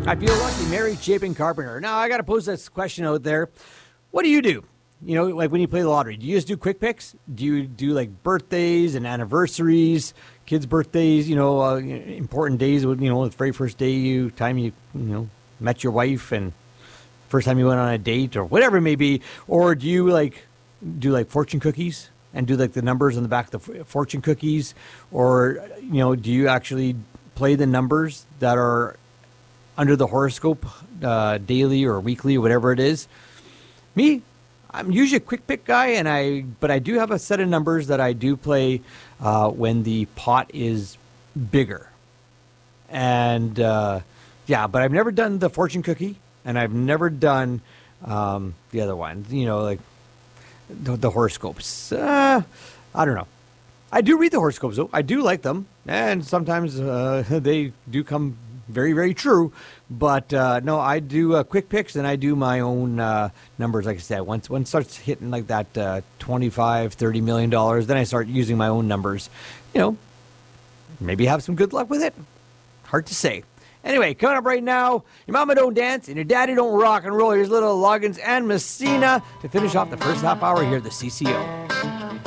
I feel lucky, Mary Chapin Carpenter. Now, I got to pose this question out there. What do? You know, like when you play the lottery, do you just do quick picks? Do you do like birthdays and anniversaries, kids' birthdays, important days, the very first day you met your wife and first time you went on a date or whatever it may be? Or do you do fortune cookies and do like the numbers on the back of the fortune cookies? Or, do you actually play the numbers that are under the horoscope daily or weekly or whatever it is? Me, I'm usually a quick pick guy, but I do have a set of numbers that I do play when the pot is bigger. And but I've never done the fortune cookie, and I've never done the other one. Like the horoscopes. I don't know. I do read the horoscopes though. I do like them, and sometimes they do come very, very true. But no, I do quick picks, and I do my own numbers. Like I said, once it starts hitting like that $25-30 million, then I start using my own numbers. Maybe have some good luck with it. Hard to say. Anyway, coming up right now, your mama don't dance and your daddy don't rock and roll. Here's Little Loggins and Messina to finish off the first half hour here at the CCO.